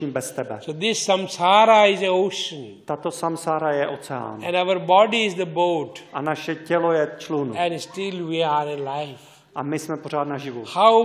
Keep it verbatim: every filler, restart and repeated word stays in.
bez tebe. So this samsara is a ocean. Tato samsára je oceán. And our body is the boat. A naše tělo je člun. And still we are alive. A my jsme pořád naživu. How